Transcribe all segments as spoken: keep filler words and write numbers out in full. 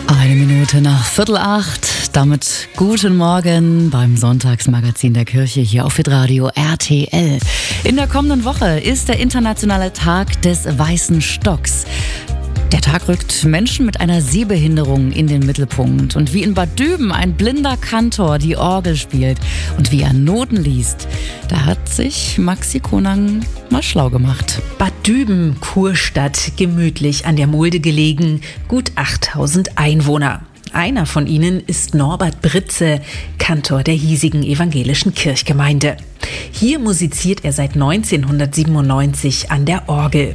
Eine Minute nach Viertel acht. Damit guten Morgen beim Sonntagsmagazin der Kirche hier auf Hitradio R T L. In der kommenden Woche ist der internationale Tag des Weißen Stocks. Der Tag rückt Menschen mit einer Sehbehinderung in den Mittelpunkt. Und wie in Bad Düben ein blinder Kantor die Orgel spielt und wie er Noten liest, da hat sich Maxi Konang mal schlau gemacht. Bad Düben, Kurstadt, gemütlich an der Mulde gelegen, gut achttausend Einwohner. Einer von ihnen ist Norbert Britze, Kantor der hiesigen evangelischen Kirchgemeinde. Hier musiziert er seit neunzehnhundertsiebenundneunzig an der Orgel.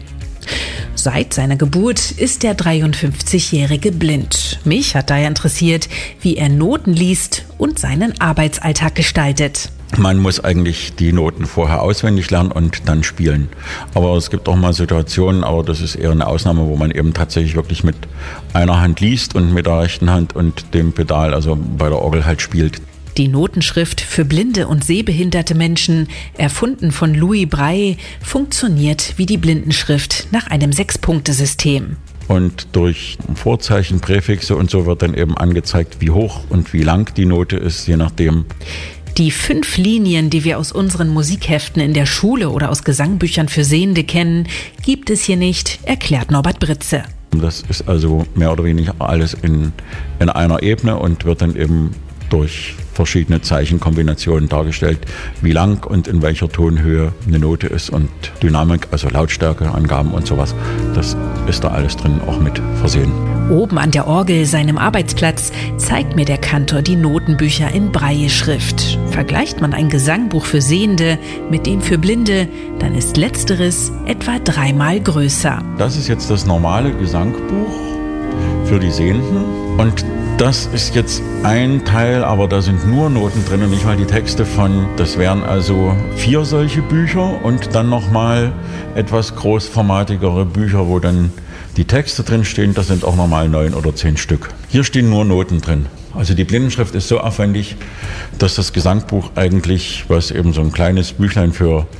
Seit seiner Geburt ist der dreiundfünfzigjährige blind. Mich hat daher interessiert, wie er Noten liest und seinen Arbeitsalltag gestaltet. Man muss eigentlich die Noten vorher auswendig lernen und dann spielen. Aber es gibt auch mal Situationen, aber das ist eher eine Ausnahme, wo man eben tatsächlich wirklich mit einer Hand liest und mit der rechten Hand und dem Pedal, also bei der Orgel halt spielt. Die Notenschrift für blinde und sehbehinderte Menschen, erfunden von Louis Braille, funktioniert wie die Blindenschrift nach einem Sechs-Punkte-System. Und durch Vorzeichen, Präfixe und so wird dann eben angezeigt, wie hoch und wie lang die Note ist, je nachdem. Die fünf Linien, die wir aus unseren Musikheften in der Schule oder aus Gesangbüchern für Sehende kennen, gibt es hier nicht, erklärt Norbert Britze. Das ist also mehr oder weniger alles in, in einer Ebene und wird dann eben durch verschiedene Zeichenkombinationen dargestellt, wie lang und in welcher Tonhöhe eine Note ist und Dynamik, also Lautstärkeangaben und sowas. Das ist da alles drin auch mit versehen. Oben an der Orgel, seinem Arbeitsplatz, zeigt mir der Kantor die Notenbücher in Braille-Schrift. Vergleicht man ein Gesangbuch für Sehende mit dem für Blinde, dann ist letzteres etwa dreimal größer. Das ist jetzt das normale Gesangbuch für die Sehenden und das ist jetzt ein Teil, aber da sind nur Noten drin und nicht mal die Texte von. Das wären also vier solche Bücher und dann nochmal etwas großformatigere Bücher, wo dann die Texte drin stehen. Das sind auch nochmal neun oder zehn Stück. Hier stehen nur Noten drin. Also die Blindenschrift ist so aufwendig, dass das Gesangbuch eigentlich, was eben so ein kleines Büchlein für